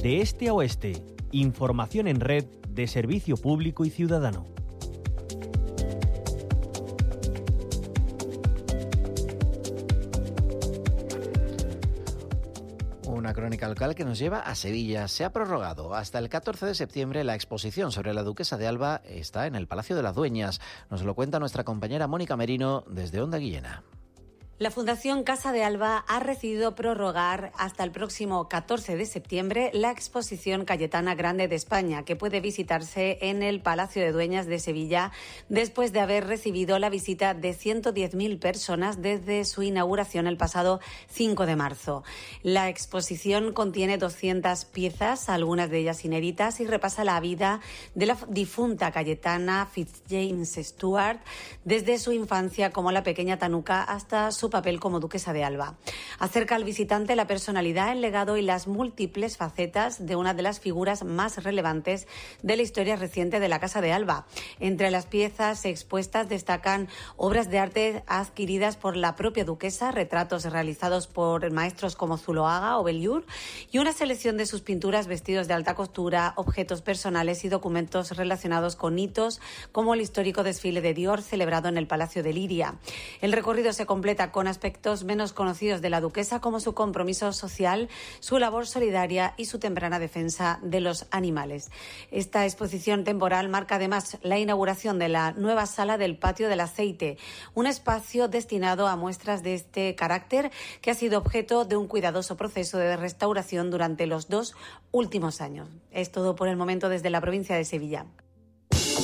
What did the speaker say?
De este a oeste, información en red de servicio público y ciudadano. Una crónica local que nos lleva a Sevilla. Se ha prorrogado hasta el 14 de septiembre la exposición sobre la Duquesa de Alba. Está en el Palacio de las Dueñas. Nos lo cuenta nuestra compañera Mónica Merino desde Onda Guillena. La Fundación Casa de Alba ha decidido prorrogar hasta el próximo 14 de septiembre la exposición Cayetana Grande de España, que puede visitarse en el Palacio de Dueñas de Sevilla después de haber recibido la visita de 110.000 personas desde su inauguración el pasado 5 de marzo. La exposición contiene 200 piezas, algunas de ellas inéditas, y repasa la vida de la difunta Cayetana Fitzjames Stuart desde su infancia como la pequeña Tanuca hasta su papel como duquesa de Alba. Acerca al visitante la personalidad, el legado y las múltiples facetas de una de las figuras más relevantes de la historia reciente de la Casa de Alba. Entre las piezas expuestas destacan obras de arte adquiridas por la propia duquesa, retratos realizados por maestros como Zuloaga o Belliur y una selección de sus pinturas, vestidos de alta costura, objetos personales y documentos relacionados con hitos como el histórico desfile de Dior celebrado en el Palacio de Liria. El recorrido se completa con aspectos menos conocidos de la duquesa, como su compromiso social, su labor solidaria y su temprana defensa de los animales. Esta exposición temporal marca además la inauguración de la nueva sala del Patio del Aceite, un espacio destinado a muestras de este carácter que ha sido objeto de un cuidadoso proceso de restauración durante los 2 últimos años. Es todo por el momento desde la provincia de Sevilla.